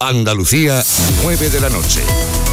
Andalucía, 9 de la noche.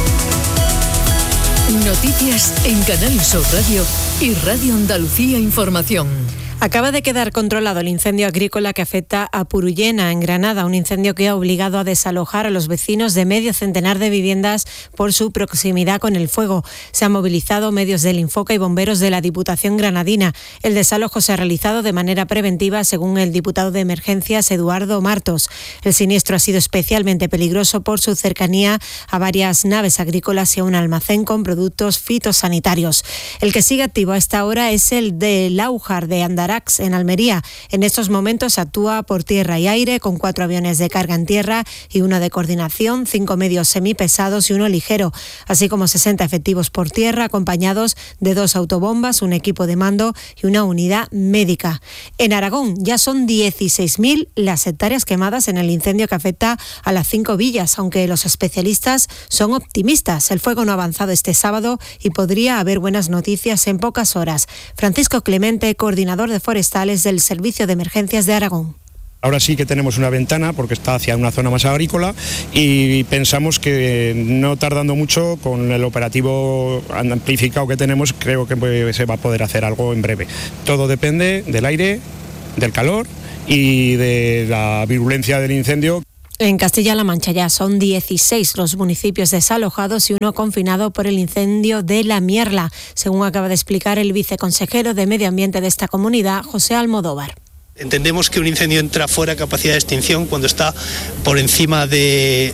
Noticias en Canal Sur Radio y Radio Andalucía Información. Acaba de quedar controlado el incendio agrícola que afecta a Purullena, en Granada, un incendio que ha obligado a desalojar a los vecinos de medio centenar de viviendas por su proximidad con el fuego. Se han movilizado medios del Infoca y bomberos de la Diputación granadina. El desalojo se ha realizado de manera preventiva, según el diputado de Emergencias, Eduardo Martos. El siniestro ha sido especialmente peligroso por su cercanía a varias naves agrícolas y a un almacén con productos fitosanitarios. El que sigue activo a esta hora es el de Láujar de Andarax, en Almería. En estos momentos actúa por tierra y aire con 4 aviones de carga en tierra y 1 de coordinación, 5 medios semipesados y 1 ligero, así como 60 efectivos por tierra acompañados de 2 autobombas, un equipo de mando y una unidad médica. En Aragón ya son 16.000 las hectáreas quemadas en el incendio que afecta a las 5 villas, aunque los especialistas son optimistas. El fuego no ha avanzado este sábado y podría haber buenas noticias en pocas horas. Francisco Clemente, coordinador de forestales del Servicio de Emergencias de Aragón. Ahora sí que tenemos una ventana porque está hacia una zona más agrícola y pensamos que no tardando mucho con el operativo amplificado que tenemos, creo que se va a poder hacer algo en breve. Todo depende del aire, del calor y de la virulencia del incendio. En Castilla-La Mancha ya son 16 los municipios desalojados y 1 confinado por el incendio de La Mierla, según acaba de explicar el viceconsejero de Medio Ambiente de esta comunidad, José Almodóvar. Entendemos que un incendio entra fuera de capacidad de extinción cuando está por encima de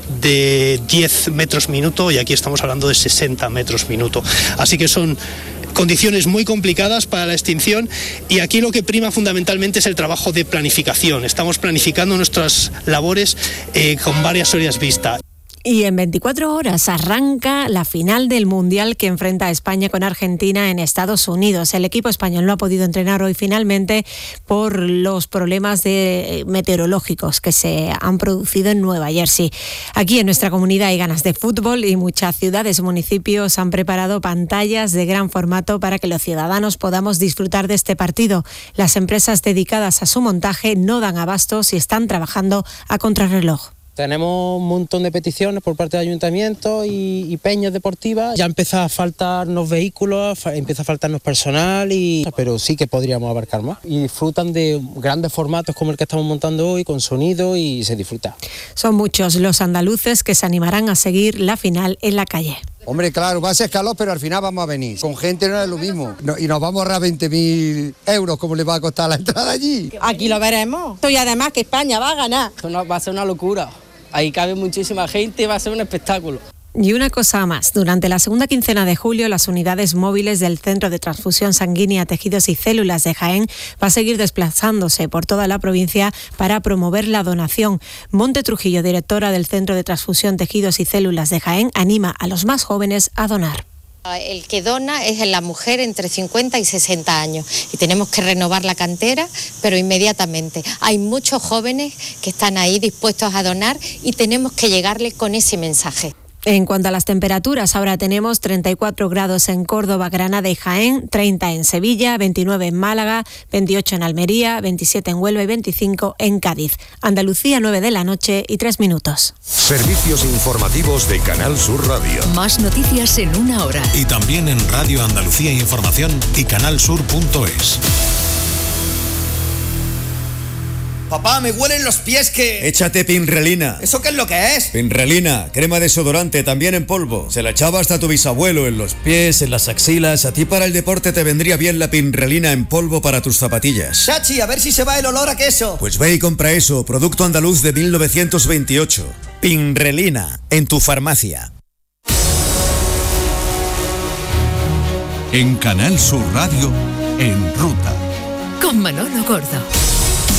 10 metros minuto y aquí estamos hablando de 60 metros minuto. Así que son condiciones muy complicadas para la extinción y aquí lo que prima fundamentalmente es el trabajo de planificación. Estamos planificando nuestras labores con varias horas vista. Y en 24 horas arranca la final del Mundial que enfrenta a España con Argentina en Estados Unidos. El equipo español no ha podido entrenar hoy finalmente por los problemas meteorológicos que se han producido en Nueva Jersey. Aquí en nuestra comunidad hay ganas de fútbol y muchas ciudades y municipios han preparado pantallas de gran formato para que los ciudadanos podamos disfrutar de este partido. Las empresas dedicadas a su montaje no dan abasto y están trabajando a contrarreloj. Tenemos un montón de peticiones por parte del ayuntamiento y peñas deportivas. Ya empieza a faltarnos vehículos, empieza a faltarnos personal, pero sí que podríamos abarcar más. Y disfrutan de grandes formatos como el que estamos montando hoy, con sonido, y se disfruta. Son muchos los andaluces que se animarán a seguir la final en la calle. Hombre, claro, va a ser calor, pero al final vamos a venir. Con gente no es lo mismo. Y nos vamos a ahorrar 20.000 euros, ¿cómo le va a costar la entrada allí? Aquí lo veremos. Y además que España va a ganar. Va a ser una locura. Ahí cabe muchísima gente y va a ser un espectáculo. Y una cosa más, durante la segunda quincena de julio, las unidades móviles del Centro de Transfusión Sanguínea, Tejidos y Células de Jaén va a seguir desplazándose por toda la provincia para promover la donación. Monte Trujillo, directora del Centro de Transfusión, Tejidos y Células de Jaén, anima a los más jóvenes a donar. El que dona es la mujer entre 50 y 60 años y tenemos que renovar la cantera, pero inmediatamente. Hay muchos jóvenes que están ahí dispuestos a donar y tenemos que llegarles con ese mensaje. En cuanto a las temperaturas, ahora tenemos 34 grados en Córdoba, Granada y Jaén, 30 en Sevilla, 29 en Málaga, 28 en Almería, 27 en Huelva y 25 en Cádiz. Andalucía, 9 de la noche y 3 minutos. Servicios informativos de Canal Sur Radio. Más noticias en una hora. Y también en Radio Andalucía Información y canalsur.es. Papá, me huelen los pies que... Échate Pinrelina. ¿Eso qué es lo que es? Pinrelina, crema desodorante, también en polvo. Se la echaba hasta tu bisabuelo en los pies, en las axilas. A ti para el deporte te vendría bien la Pinrelina en polvo para tus zapatillas. Chachi, a ver si se va el olor a queso. Pues ve y compra eso, producto andaluz de 1928. Pinrelina, en tu farmacia. En Canal Sur Radio, En Ruta. Con Manolo Gordo.